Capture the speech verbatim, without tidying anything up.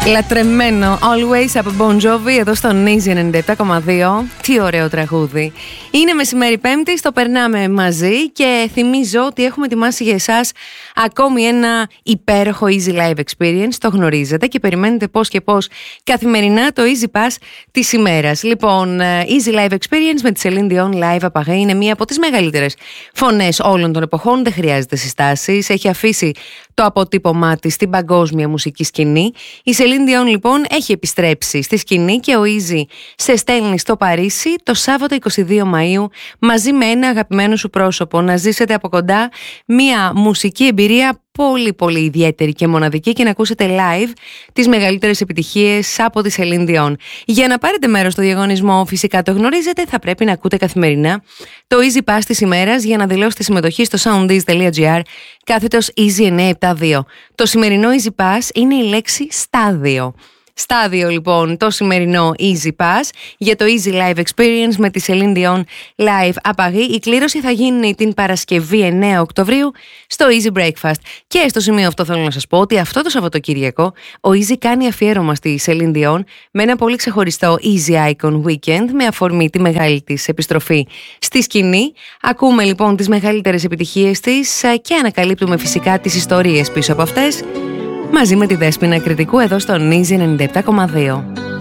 Λατρεμένο Always από Bon Jovi εδώ στον Easy ενενήντα επτά κόμμα δύο. Τι ωραίο τραγούδι. Είναι μεσημέρι Πέμπτη, το περνάμε μαζί και θυμίζω ότι έχουμε ετοιμάσει για εσάς ακόμη ένα υπέροχο Easy Live Experience. Το γνωρίζετε και περιμένετε πώς και πώς καθημερινά το Easy Pass της ημέρας. Λοιπόν, Easy Live Experience με τη Celine Dion Live à Paris είναι μία από τις μεγαλύτερες φωνές όλων των εποχών. Δεν χρειάζεται συστάσεις. Έχει αφήσει το αποτύπωμά της στην παγκόσμια μουσική σκηνή. Η Celine Dion λοιπόν έχει επιστρέψει στη σκηνή και ο Easy σε στέλνει στο Παρίσι το Σάββατο εικοστή δεύτερη Μαΐου μαζί με ένα αγαπημένο σου πρόσωπο να ζήσετε από κοντά μια μουσική εμπειρία πολύ πολύ ιδιαίτερη και μοναδική και να ακούσετε live τις μεγαλύτερες επιτυχίες από τη Celine Dion. Για να πάρετε μέρος στο διαγωνισμό, φυσικά το γνωρίζετε, θα πρέπει να ακούτε καθημερινά το Easy Pass της ημέρας για να δηλώσετε συμμετοχή στο soundease.gr κάθετος Easy εννιακόσια εβδομήντα δύο. Το σημερινό Easy Pass είναι η λέξη στάδιο. Στάδιο λοιπόν το σημερινό Easy Pass για το Easy Live Experience με τη Celine Dion Live à Paris. Η κλήρωση θα γίνει την Παρασκευή εννέα Οκτωβρίου στο Easy Breakfast. Και στο σημείο αυτό θέλω να σας πω ότι αυτό το Σαββατοκύριακο ο Easy κάνει αφιέρωμα στη Celine Dion με ένα πολύ ξεχωριστό Easy Icon Weekend με αφορμή τη μεγάλη της επιστροφή στη σκηνή. Ακούμε λοιπόν τις μεγαλύτερες επιτυχίες της και ανακαλύπτουμε φυσικά τις ιστορίες πίσω από αυτές μαζί με τη Δέσποινα Κρητικού εδώ στον Easy ενενήντα επτά κόμμα δύο.